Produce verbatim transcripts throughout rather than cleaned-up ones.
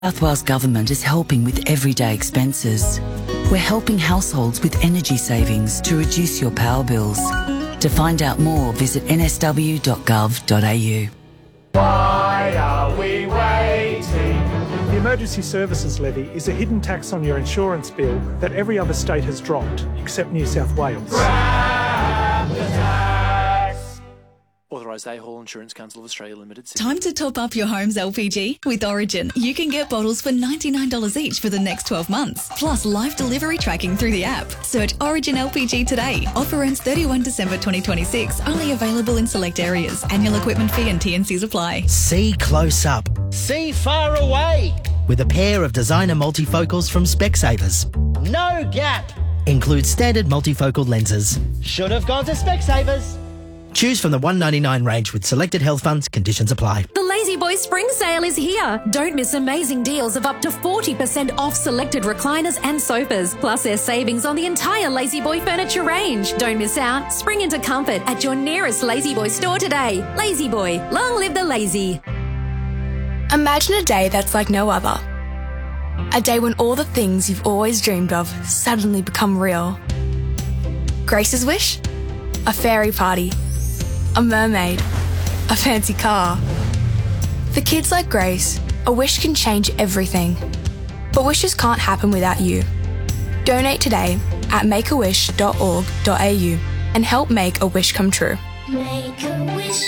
South Wales Government is helping with everyday expenses. We're helping households with energy savings to reduce your power bills. To find out more, visit n s w dot gov dot a u. Why are we waiting? The Emergency Services Levy is a hidden tax on your insurance bill that every other state has dropped, except New South Wales. Grab the tax. Authorised A Hall Insurance Council of Australia Limited. Time to top up your home's L P G with Origin. You can get bottles for ninety-nine dollars each for the next twelve months, plus live delivery tracking through the app. Search Origin L P G today. Offer ends thirty-first December twenty twenty-six. Only available in select areas. Annual equipment fee and T and Cs apply. See close up. See far away. With a pair of designer multifocals from Specsavers. No gap. Includes standard multifocal lenses. Should have gone to Specsavers. Choose from the one ninety-nine range with selected health funds. Conditions apply. The Lazy Boy Spring Sale is here. Don't miss amazing deals of up to forty percent off selected recliners and sofas. Plus there's savings on the entire Lazy Boy furniture range. Don't miss out. Spring into comfort at your nearest Lazy Boy store today. Lazy Boy, long live the lazy. Imagine a day that's like no other. A day when all the things you've always dreamed of suddenly become real. Grace's wish? A fairy party. A mermaid. A fancy car. For kids like Grace, a wish can change everything. But wishes can't happen without you. Donate today at make a wish dot org dot a u and help make a wish come true. Make a wish.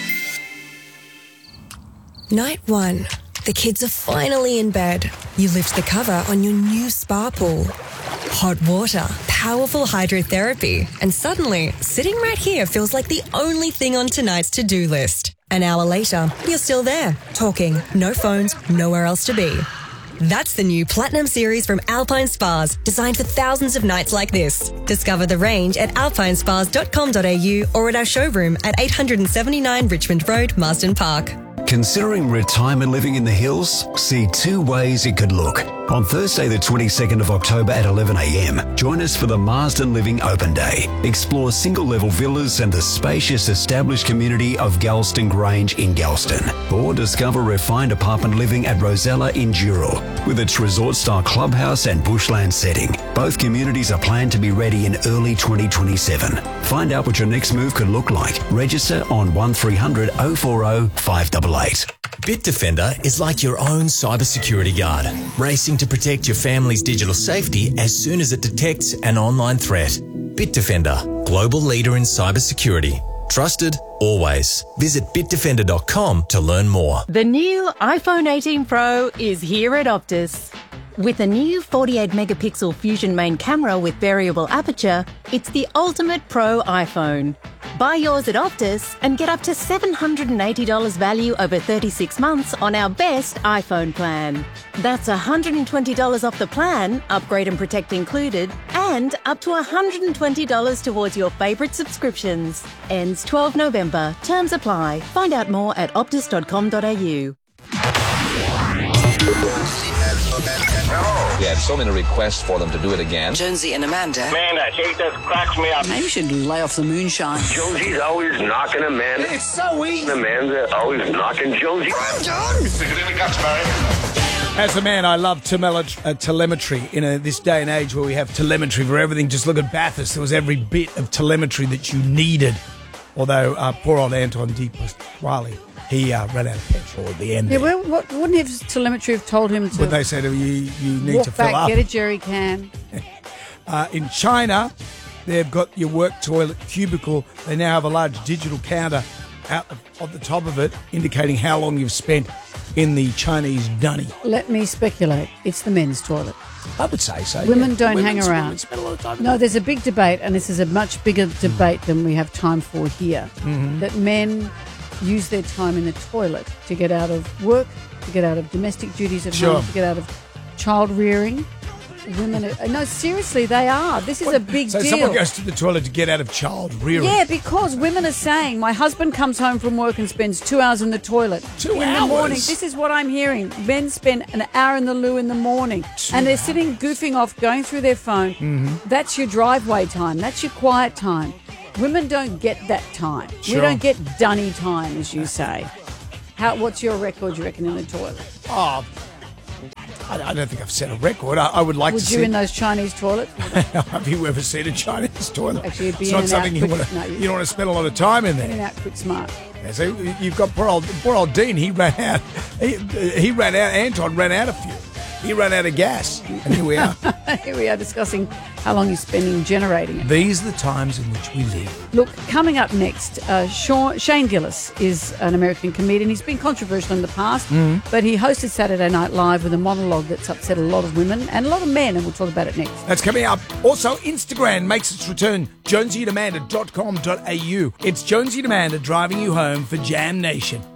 Night one. The kids are finally in bed. You lift the cover on your new spa pool. Hot water, powerful hydrotherapy, and suddenly, sitting right here feels like the only thing on tonight's to-do list. An hour later, you're still there, talking, no phones, nowhere else to be. That's the new Platinum Series from Alpine Spas, designed for thousands of nights like this. Discover the range at alpine spas dot com dot a u or at our showroom at eight seventy-nine Richmond Road, Marsden Park. Considering retirement living in the hills? See two ways it could look. On Thursday the twenty-second of October at eleven a m, join us for the Marsden Living Open Day. Explore single-level villas and the spacious established community of Galston Grange in Galston. Or discover refined apartment living at Rosella in Dural, with its resort-style clubhouse and bushland setting. Both communities are planned to be ready in early twenty twenty-seven. Find out what your next move could look like. Register on one three hundred oh four oh five eight eight. Bitdefender is like your own cybersecurity guard, racing to protect your family's digital safety as soon as it detects an online threat. Bitdefender, global leader in cybersecurity. Trusted, always. Visit bitdefender dot com to learn more. The new iPhone eighteen Pro is here at Optus. With a new forty-eight megapixel Fusion main camera with variable aperture, it's the ultimate pro iPhone. Buy yours at Optus and get up to seven hundred eighty dollars value over thirty-six months on our best iPhone plan. That's one hundred twenty dollars off the plan, upgrade and protect included, and up to one hundred twenty dollars towards your favourite subscriptions. Ends twelfth November. Terms apply. Find out more at optus dot com dot a u. We had so many requests for them to do it again. Jonesy and Amanda. Man, that hate just cracks me up. Maybe you should lay off the moonshine. Jonesy's always knocking Amanda. It's so easy. Amanda always knocking Jonesy. I'm done. Stick it in the guts, Barry. As a man, I love temele- uh, telemetry in a, this day and age where we have telemetry for everything. Just look at Bathurst. There was every bit of telemetry that you needed. Although uh, poor old Anton de Pasquale, he uh, ran out of petrol at the end. Yeah, well, what, wouldn't his telemetry have told him to? But they said, oh, you, you need walk to fill back, up. Get a jerry can. uh, in China, they've got your work toilet cubicle. They now have a large digital counter out of, on the top of it, indicating how long you've spent in the Chinese dunny. Let me speculate. It's the men's toilet. I would say so. Women yeah. don't Women's, hang around. Women spend a lot of time. No, there's a big debate, and this is a much bigger debate than we have time for here, mm-hmm. that men use their time in the toilet to get out of work, to get out of domestic duties at Sure. home, to get out of child rearing. Women are, no, seriously, they are. This is what? a big so deal. So someone goes to the toilet to get out of child rearing? Yeah, because women are saying, my husband comes home from work and spends two hours in the toilet. Two in hours? the morning. This is what I'm hearing. Men spend an hour in the loo in the morning. Two and they're hours. sitting goofing off, going through their phone. Mm-hmm. That's your driveway time. That's your quiet time. Women don't get that time. Sure. We don't get dunny time, as you say. How? What's your record, you reckon, in the toilet? Oh, I, I don't think I've set a record. I, I would like Would to you see. in those Chinese toilets? Have you ever seen a Chinese toilet? Actually, it'd be it's in not and something out you quick. want to. No, you- you don't want to spend a lot of time in In and there. out quick smart. Yeah, so you've got poor old, poor old Dean. He ran out. He, he ran out. Anton ran out of fuel. He ran out of gas. And here we are. Here we are discussing how long he's spending generating it. These are the times in which we live. Look, coming up next, uh, Sean, Shane Gillis is an American comedian. He's been controversial in the past, Mm. but he hosted Saturday Night Live with a monologue that's upset a lot of women and a lot of men, and we'll talk about it next. That's coming up. Also, Instagram makes its return. jonesy and amanda dot com dot a u. It's Jonesy and Amanda driving you home for Jam Nation.